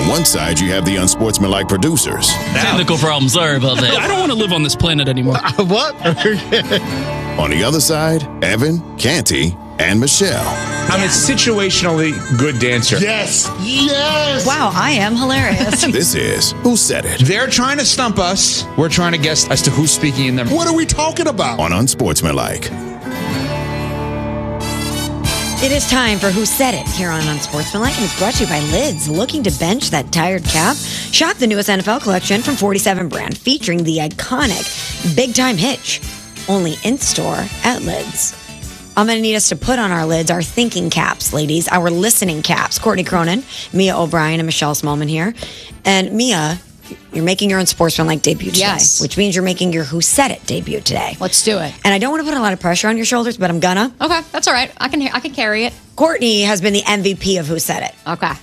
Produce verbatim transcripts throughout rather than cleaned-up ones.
On one side, you have the unsportsmanlike producers. Technical problems, sorry about that. I don't want to live on this planet anymore. What? On the other side, Evan, Canty, and Michelle. I'm a situationally good dancer. Yes. Yes. Wow, I am hilarious. This is Who Said It? They're trying to stump us. We're trying to guess as to who's speaking in them. What are we talking about? On Unsportsmanlike. It is time for Who Said It here on Unsportsmanlike, and it's brought to you by Lids. Looking to bench that tired calf? Shop the newest N F L collection from forty-seven brand, featuring the iconic Big Time Hitch. Only in-store at Lids. I'm going to need us to put on our lids our thinking caps, ladies, our listening caps. Courtney Cronin, Mia O'Brien, and Michelle Smallman here. And Mia, you're making your Unsportsmanlike debut today. Yes. Which means you're making your Who Said It debut today. Let's do it. And I don't want to put a lot of pressure on your shoulders, but I'm gonna. Okay, that's all right. I can I can carry it. Courtney has been the M V P of Who Said It. Okay.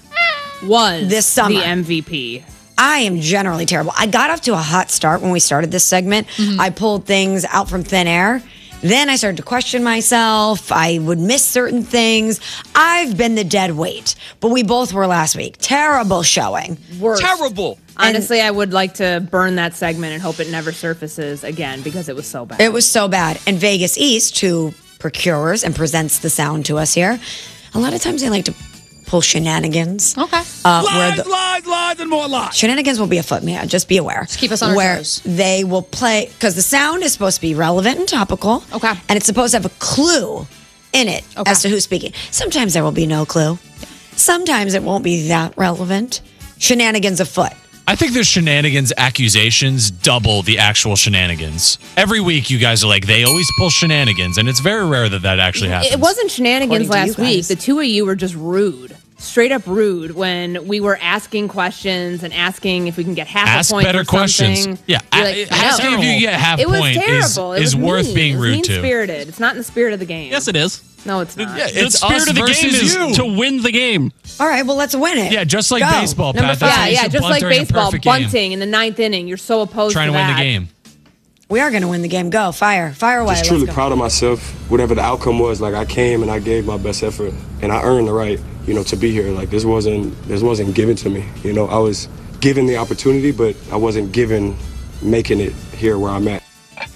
Was This summer. the M V P. I am generally terrible. I got off to a hot start when we started this segment. Mm-hmm. I pulled things out from thin air. Then I started to question myself. I would miss certain things. I've been the dead weight, but we both were last week. Terrible showing. Worst. Terrible. Honestly, I would like to burn that segment and hope it never surfaces again because it was so bad. It was so bad. And Vegas East, who procures and presents the sound to us here, a lot of times they like to pull shenanigans. Okay. Uh, where Lies, the, lies, lies, and more lies. Shenanigans will be afoot, Mia. Just be aware. Just keep us on our where toes. They will play, because the sound is supposed to be relevant and topical. Okay. And it's supposed to have a clue in it Okay. as to who's speaking. Sometimes there will be no clue. Sometimes it won't be that relevant. Shenanigans afoot. I think the shenanigans accusations double the actual shenanigans. Every week, you guys are like, they always pull shenanigans, and it's very rare that that actually happens. It wasn't shenanigans According to you last week. guys. The two of you were just rude. Straight up rude when we were asking questions and asking if we can get half Ask a point better or questions. something. Yeah, You're a- I asking know. if you get half It was point is, terrible. It is was worth mean. being It was rude to. mean-spirited. It's not in the spirit of the game. Yes, it is. No, it's not. Yeah, The it's spirit us of the game versus is you. to win the game. All right, well, let's win it. Yeah, just like Go. baseball, Number Pat. That's five. how Yeah, you yeah, should just bunt like during a baseball, perfect game. bunting in the ninth inning. You're so opposed Trying to to win that. the game. We are going to win the game. Go. Fire. Fire away. Just Let's truly go. proud of myself. Whatever the outcome was, like I came and I gave my best effort, and I earned the right, you know, to be here. Like this wasn't this wasn't given to me. You know, I was given the opportunity, but I wasn't given making it here where I'm at.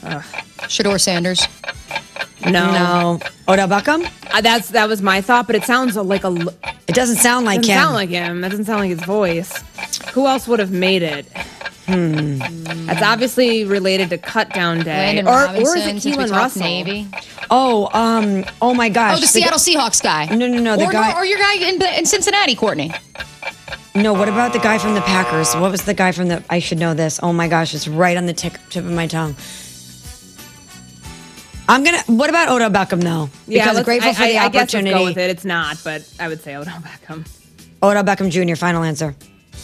Shador Sanders. No. No. Odell Beckham? Uh, that's that was my thought, but it sounds like a. l- It doesn't sound like doesn't him. sound like him. That doesn't sound like his voice. Who else would have made it? Hmm. That's obviously related to Cut Down Day, Landon or or Robinson, is it since we Keelan talked Russell? Navy. oh, um, oh my gosh. Oh, the Seattle Seahawks guy. No, no, no, the or, guy- Or your guy in, in Cincinnati, Courtney. No, what about the guy from the Packers? What was the guy from the? I should know this. Oh my gosh, it's right on the tip, tip of my tongue. I'm gonna. What about Odell Beckham though? Yeah, Because let's- grateful I, for the I, I guess let's opportunity. go with it. It's not, but I would say Odell Beckham. Odell Beckham Junior Final answer.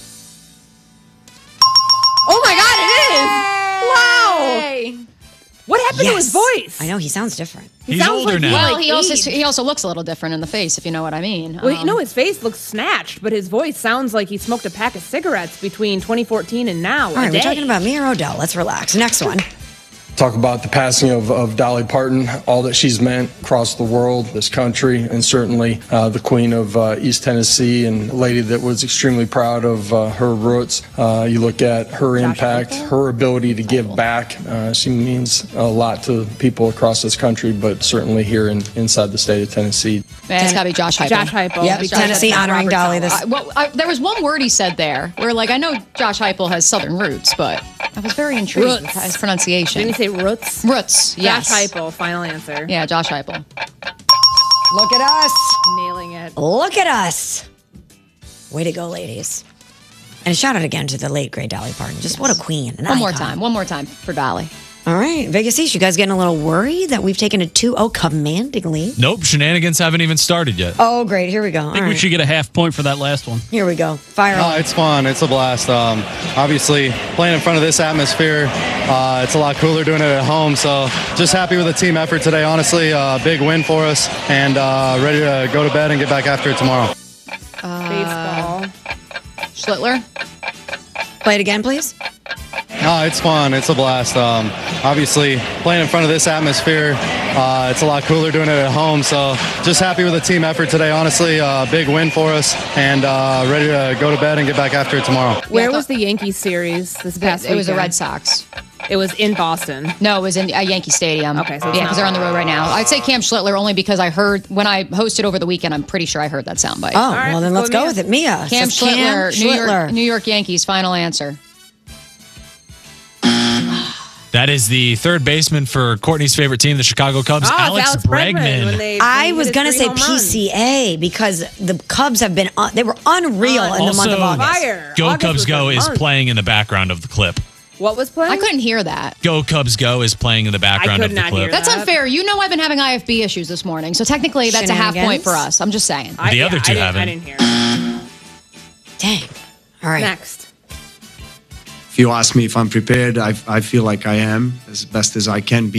Oh my God, it is! Wow. What happened to his voice? I know he sounds different. He He's sounds older like now. he's Well, like he also eight. he also looks a little different in the face, if you know what I mean. Well, Um, you know, his face looks snatched, but his voice sounds like he smoked a pack of cigarettes between twenty fourteen and now. All right, we're talking about me or Odell. Let's relax. Next one. Talk about the passing of, of Dolly Parton, all that she's meant across the world, this country, and certainly uh, the queen of uh, East Tennessee and a lady that was extremely proud of uh, her roots. Uh, you look at her impact, her ability to give back. Uh, she means a lot to people across this country, but certainly here in, inside the state of Tennessee. Man, it's got to be Josh Heupel. Josh Heupel. Yep, because Tennessee it's not honoring Robert Dolly Saleh. this- Uh, well, I, there was one word he said there where, like, I know Josh Heupel has Southern roots, but I was very intrigued with Roots. his pronunciation. Didn't he say roots? Roots, yes. Josh Heupel, final answer. Yeah, Josh Heupel. Look at us. Nailing it. Look at us. Way to go, ladies. And a shout out again to the late, great Dolly Parton. Just what a queen. An One more icon. time. One more time for Dolly. All right. Vegas East, you guys getting a little worried that we've taken a two oh commanding lead? Nope, shenanigans haven't even started yet. Oh, great. Here we go. All I think we right. should get a half point for that last one. Here we go. Fire Oh, on. it's fun. It's a blast. Um, obviously, playing in front of this atmosphere, uh, it's a lot cooler doing it at home. So just happy with the team effort today. Honestly, uh, big win for us, and uh, ready to go to bed and get back after it tomorrow. Baseball. Schlittler? Play it again, please. No, it's fun. It's a blast. Um, obviously playing in front of this atmosphere, uh, it's a lot cooler doing it at home. So just happy with the team effort today. Honestly, a uh, big win for us, and uh, ready to go to bed and get back after it tomorrow. Where was the Yankees series this past It was the weekend? Red Sox. It was in Boston. No, it was in uh, Yankee Stadium. Okay, so it's yeah, not because they're on the road live. right now. I'd say Cam Schlittler only because I heard when I hosted over the weekend. I'm pretty sure I heard that soundbite. Oh, right, well, then let's let's go go with with it. Mia. Cam says Schlittler, New York, Schlittler. New York Yankees. Final answer. That is the third baseman for Courtney's favorite team, the Chicago Cubs, Oh, it's Alex, Alex Bregman. Bregman. When they, I when he was hit going to his say three home P C A because the Cubs have been, un- they were unreal in the month of Also, August. Fire. Go August Cubs was Go a is month. playing in the background of the clip. What was playing? I couldn't hear that. Go Cubs Go is playing in the background I of could the not clip. hear That's that. unfair. You know I've been having I F B issues this morning, so technically that's a half point Shenanigans? for us. I'm just saying. I, The yeah, other two I didn't, haven't. I didn't hear it. Dang. All right. Next. If you ask me if I'm prepared, I, I feel like I am as best as I can be.